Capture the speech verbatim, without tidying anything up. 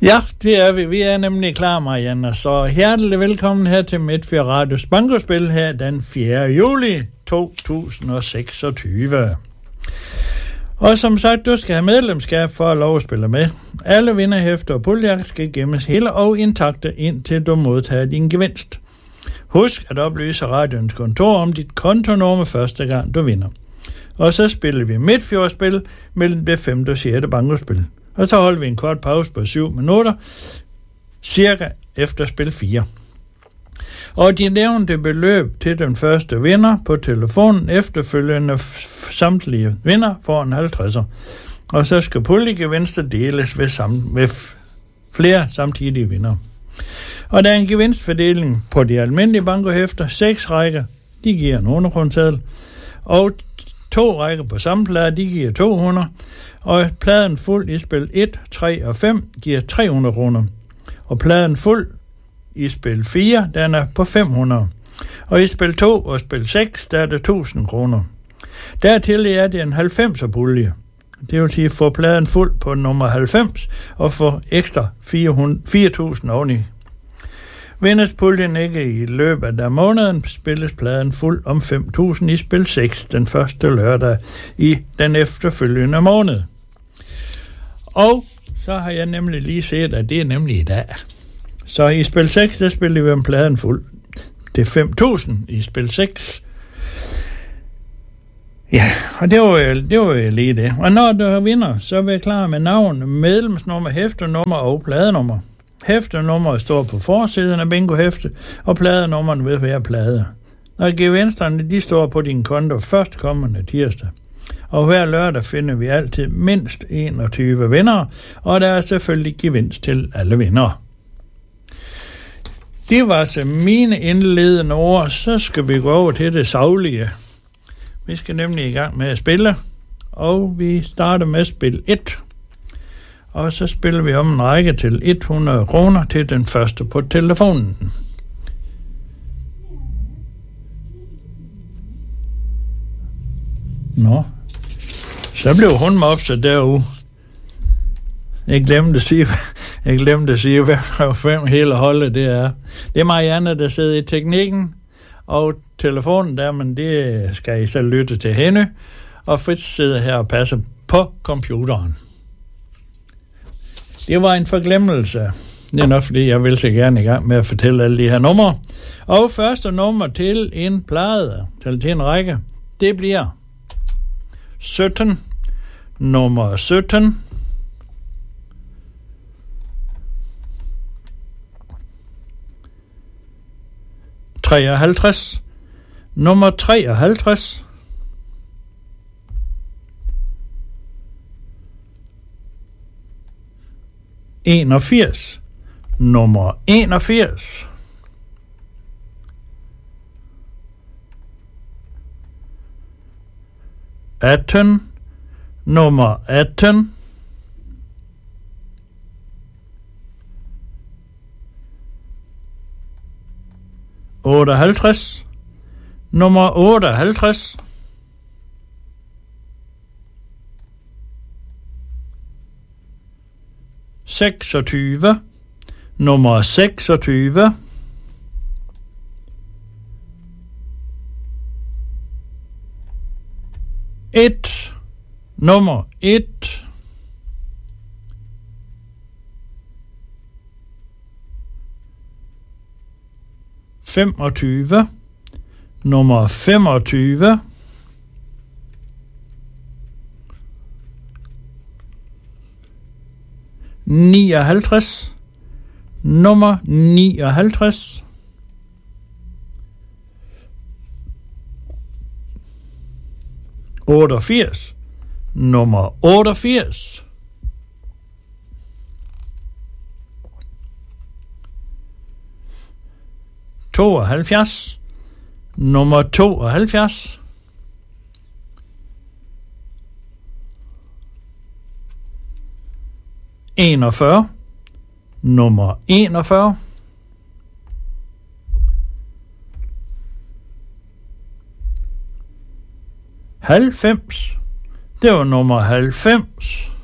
Ja, det er vi. Vi er nemlig klar, Marianne. Så hjertelig velkommen her til Midtfjord Radios bankospil her den fjerde juli to tusind og seksogtyve. Og som sagt, du skal have medlemskab for at lov at spille med. Alle vinderhæfter og puljagt skal gemmes hele og intakte, indtil du modtager din gevinst. Husk at oplyse radions kontor om dit kontonummer første gang du vinder. Og så spiller vi Midtfjordspil mellem det femte og sjette bankospil. Og så holder vi en kort pause på syv minutter, cirka efter spil fire. Og de nævnte beløb til den første vinder på telefonen efterfølgende f- samtlige vinder får en halvtredser. Og så skal puljegevinster deles ved, sam- ved f- flere samtidige vinder. Og der er en gevinstfordeling på de almindelige bankohæfter. Seks rækker, de giver en hundrede kroner, og to rækker på samme plade, de giver to hundrede, og pladen fuld i spil et, tre og fem giver tre hundrede kroner. Og pladen fuld i spil fire, den er på fem hundrede. Og i spil to og spil seks, der er det tusind kroner. Dertil er det en halvfemser pulje. Det vil sige, få pladen fuld på nummer halvfems og få ekstra fire tusind oveni. Vindes puljen ikke i løbet af måneden, spilles pladen fuld om fem tusind i spil seks den første lørdag i den efterfølgende måned. Og så har jeg nemlig lige set, at det er nemlig i dag. Så i spil seks, der spiller vi om pladen fuld. Det er fem tusind i spil seks. Ja, og det var, det var lige det. Og når du vinder, så vil jeg klare med navn, medlemsnummer, hæfternummer og pladenummer. Hæfternummeret står på forsiden af bingohæfte, og pladenummeren vil være plade. Og gevinsterne, de står på din konto førstkommende tirsdag. Og hver lørdag finder vi altid mindst enogtyve vindere, og der er selvfølgelig gevinst til alle vindere. Det var så mine indledende ord, så skal vi gå over til det saglige. Vi skal nemlig i gang med at spille, og vi starter med spil et. Og så spiller vi om en række til hundrede kroner til den første på telefonen. Nå, så blev hun med op så derude. Jeg glemte at sige, jeg glemte at sige, hvem, hvem hele holdet det er. Det er Marianne, der sidder i teknikken, og telefonen der, men det skal I så lytte til hende, og Fritz sidder her og passer på computeren. Det var en forglemmelse. Det er nok, fordi jeg vil så gerne i gang med at fortælle alle de her numre. Og første nummer til en plade, til en række, det bliver sytten, nummer sytten, treoghalvtreds, nummer treoghalvtreds, enogfirs, nummer enogfirs, atten, nummer atten, otteoghalvtreds, nummer otteoghalvtreds, seksogtyve, nummer seksogtyve, et, nummer et, femogtyve, nummer femogtyve, nioghalvtreds, nummer nioghalvtreds, otteogfirs, nummer otteogfirs, tooghalvfjerds, nummer tooghalvfjerds, enogfyrre, nummer enogfyrre, halvfems, det var nummer halvfems,